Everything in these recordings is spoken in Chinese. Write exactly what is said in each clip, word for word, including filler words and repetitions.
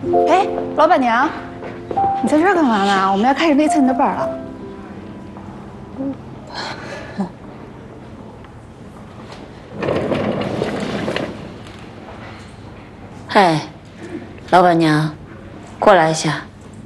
哎，老板娘，你在这儿干嘛呢？我们要开始内测你的本了。 嗨，老板娘，过来一下。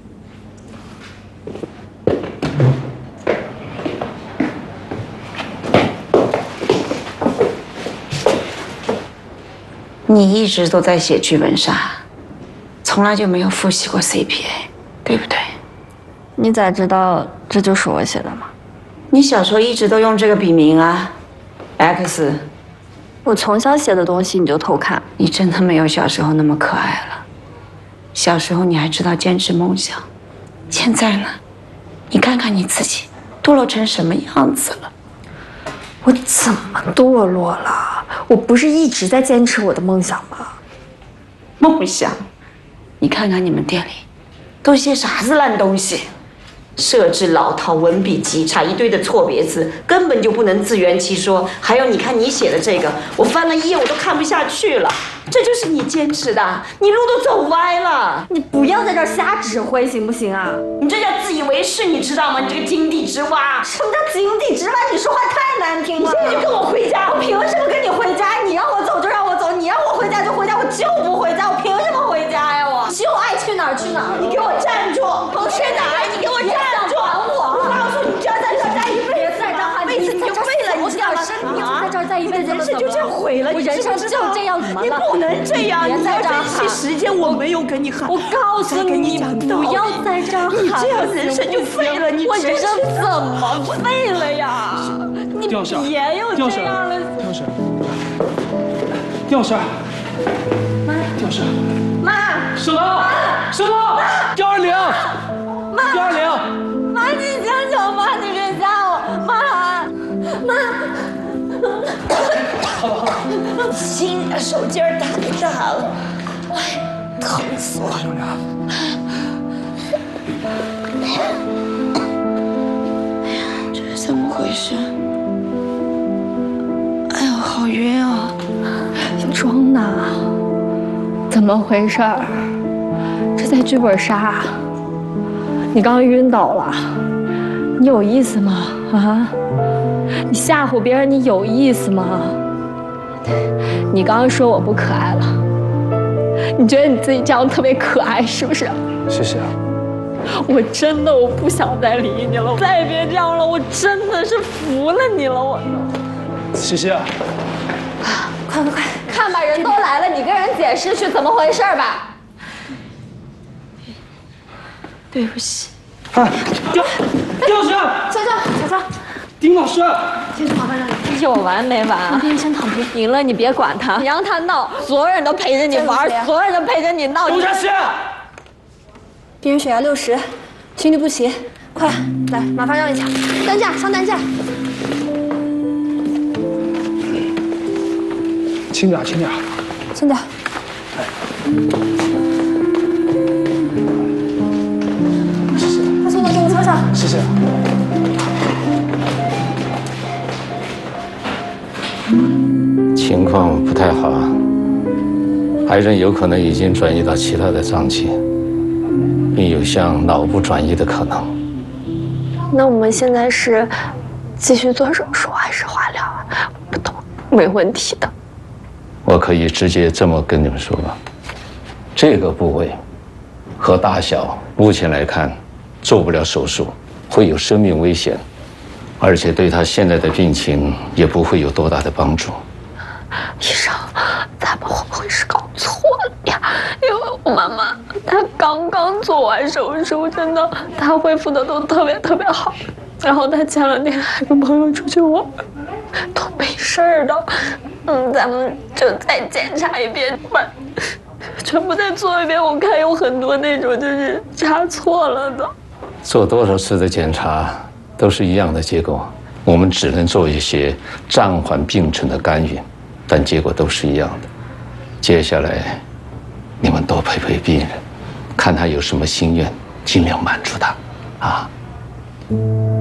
你一直都在写剧本杀，从来就没有复习过 C P A， 对不对？ 你咋知道这就是我写的吗？ 你小时候一直都用这个笔名啊 ，X。 我从小写的东西你就偷看， 你真的没有小时候那么可爱了。小时候你还知道坚持梦想，现在呢？你看看你自己，堕落成什么样子了？ 我怎么堕落了？我不是一直在坚持我的梦想吗？ 梦想？你看看你们店里，都些啥子烂东西？设置老套，文笔极差，一堆的错别字，根本就不能自圆其说。还有，你看你写的这个，我翻了一页我都看不下去了。这就是你坚持的，你路都走歪了。 你不要在这儿瞎指挥行不行啊？ 你这叫自以为是，你知道吗？你这个井底之蛙。 什么叫井底之蛙？你说话太难听了。 你现在就跟我回家。 我凭什么跟你回家？你让我走就让我走，你让我回家就回家，我就不回家，我凭什么回家呀？我就爱去哪儿去哪儿。 你给我站住！我去哪儿？你给我站住！我告诉你，只要在这儿待一辈子，辈子你就废了，你知道吗？ 你在这儿待一辈子， 人生就这样毁了。 我人生就这样，怎么了？ 你不能这样，你要珍惜时间。我没有跟你喊， 我告诉你，不要在这儿喊。 你这样人生就废了。你我人生怎么废了呀？你别又这样了。 吊婶，吊婶， 妈， 吊婶， 妈， 沈楼，沈楼，幺二零， 妈， 幺二零， 妈，你醒醒，妈，你别吓我，妈，妈。 好了好了， 心的手劲儿太大了，哎，疼死我了。哎呀，这是怎么回事？哎呦，好晕啊！ 你装呢？怎么回事？这在剧本杀，你刚刚晕倒了，你有意思吗？啊？你吓唬别人，你有意思吗？你刚刚说我不可爱了，你觉得你自己这样特别可爱是不是？ 谢谢啊。 我真的我不想再理你了，再也别这样了，我真的是服了你了，我。 谢谢啊。 快快快，看吧，人都来了，你跟人解释去怎么回事吧。 对不起。 哎，吊吊婶， 悄悄悄悄。 丁老师， 先躺在这里，有完没完啊？ 你先躺平， 赢了你别管他，你让他闹，所有人都陪着你玩，所有人都陪着你闹。 董佳琪， 病人血压六十，心律不齐，快来，麻烦让一下，担架上担架。 轻点，轻点， 轻点。 谢谢。 快送到救护车上。 谢谢。 情况不太好，癌症有可能已经转移到其他的脏器，并有向脑部转移的可能。 那我们现在是继续做手术还是化疗啊？不懂，没问题的。 我可以直接这么跟你们说吧，这个部位和大小目前来看做不了手术，会有生命危险，而且对他现在的病情也不会有多大的帮助。 医生，咱们会不会是搞错了呀？因为我妈妈她刚刚做完手术，真的，她恢复的都特别特别好。然后她前两天还跟朋友出去玩，都没事儿的。嗯，咱们就再检查一遍吧，全部再做一遍。我看有很多那种就是查错了的。 做多少次的检查都是一样的结果，我们只能做一些暂缓病程的干预。但结果都是一样的。接下来，你们多陪陪病人，看他有什么心愿，尽量满足他，啊。